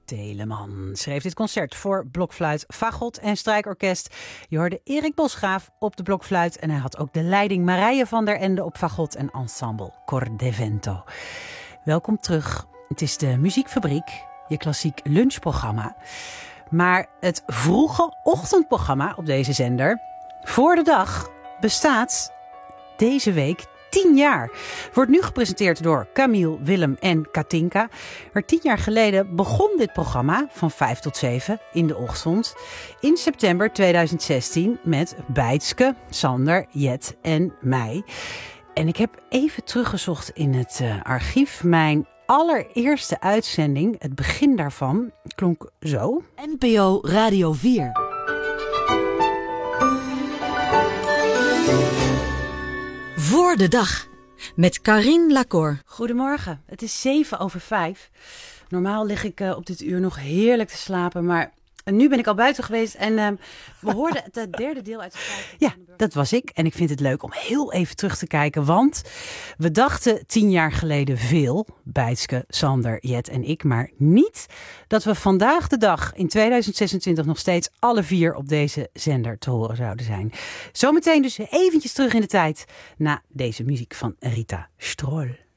Telemann schreef dit concert voor blokfluit, fagot en strijkorkest. Je hoorde Erik Bosgraaf op de blokfluit en hij had ook de leiding Marije van der Ende op fagot en ensemble Cor de Vento. Welkom terug. Het is de Muziekfabriek, je klassiek lunchprogramma. Maar het vroege ochtendprogramma op deze zender, Voor de Dag, bestaat deze week 10 jaar. Wordt nu gepresenteerd door Camille, Willem en Katinka. Maar 10 jaar geleden begon dit programma van 5 tot 7 in de ochtend. In september 2016 met Bijtske, Sander, Jet en mij. En ik heb even teruggezocht in het archief. Mijn allereerste uitzending, het begin daarvan, klonk zo. NPO Radio 4. Voor de Dag met Karine Lacor. Goedemorgen, het is 5:07. Normaal lig ik op dit uur nog heerlijk te slapen, maar nu ben ik al buiten geweest en we hoorden het derde deel uit de feiten. Ja, dat was ik. En ik vind het leuk om heel even terug te kijken, want we dachten 10 jaar geleden veel, Bijtske, Sander, Jet en ik, maar niet dat we vandaag de dag in 2026 nog steeds alle 4 op deze zender te horen zouden zijn. Zometeen dus eventjes terug in de tijd na deze muziek van Rita Stroll.